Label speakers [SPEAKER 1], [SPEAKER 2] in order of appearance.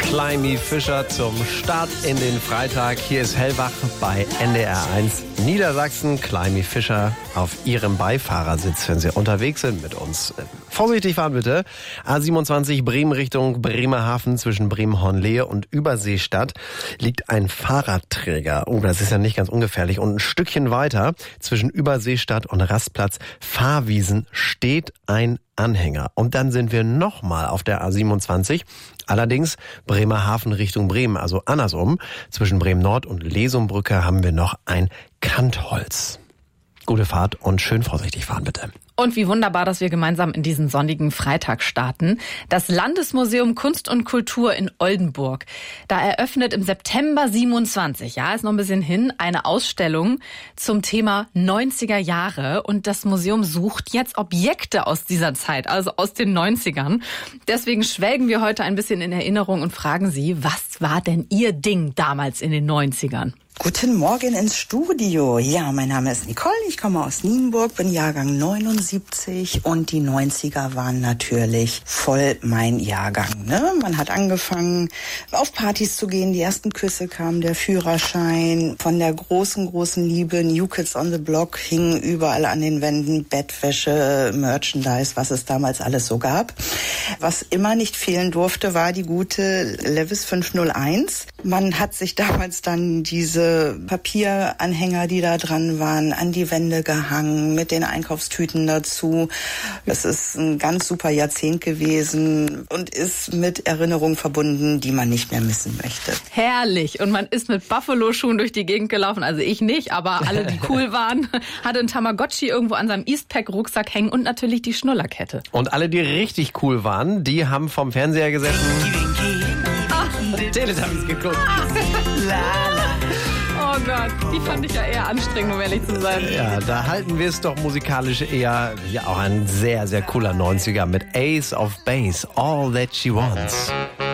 [SPEAKER 1] Climby Fischer zum Start in den Freitag. Hier ist Hellwach bei NDR 1 Niedersachsen. Climby Fischer auf ihrem Beifahrersitz, wenn Sie unterwegs sind mit uns. Vorsichtig fahren bitte. A27 Bremen Richtung Bremerhaven zwischen Bremen-Hornlehe und Überseestadt liegt ein Fahrradträger. Oh, das ist ja nicht ganz ungefährlich. Und ein Stückchen weiter zwischen Überseestadt und Rastplatz Fahrwiesen steht ein Anhänger. Und dann sind wir nochmal auf der A27. Allerdings Bremerhaven Richtung Bremen, also andersrum. Zwischen Bremen Nord und Lesumbrücke haben wir noch ein Kantholz. Gute Fahrt und schön vorsichtig fahren bitte.
[SPEAKER 2] Und wie wunderbar, dass wir gemeinsam in diesen sonnigen Freitag starten. Das Landesmuseum Kunst und Kultur in Oldenburg. Da eröffnet im September 27, ja, ist noch ein bisschen hin, eine Ausstellung zum Thema 90er Jahre. Und das Museum sucht jetzt Objekte aus dieser Zeit, also aus den 90ern. Deswegen schwelgen wir heute ein bisschen in Erinnerung und fragen Sie, was war denn Ihr Ding damals in den 90ern?
[SPEAKER 3] Guten Morgen ins Studio. Ja, mein Name ist Nicole, ich komme aus Nienburg, bin Jahrgang 79 und die 90er waren natürlich voll mein Jahrgang. Ne? Man hat angefangen, auf Partys zu gehen, die ersten Küsse kamen, der Führerschein, von der großen Liebe, New Kids on the Block hingen überall an den Wänden, Bettwäsche, Merchandise, was es damals alles so gab. Was immer nicht fehlen durfte, war die gute Levis 501. Man hat sich damals dann diese Papieranhänger, die da dran waren, an die Wände gehangen, mit den Einkaufstüten dazu. Es ist ein ganz super Jahrzehnt gewesen und ist mit Erinnerungen verbunden, die man nicht mehr missen möchte.
[SPEAKER 2] Herrlich. Und man ist mit Buffalo-Schuhen durch die Gegend gelaufen. Also ich nicht, aber alle, die cool waren, hatte ein Tamagotchi irgendwo an seinem Eastpack-Rucksack hängen und natürlich die Schnullerkette.
[SPEAKER 1] Und alle, die richtig cool waren, die haben vom Fernseher gesessen. Teletubbies geguckt.
[SPEAKER 2] Oh Gott, die fand ich ja eher anstrengend, um ehrlich zu sein.
[SPEAKER 1] Ja, da halten wir es doch musikalisch eher, ja, auch ein sehr, sehr cooler 90er mit Ace of Base, All That She Wants.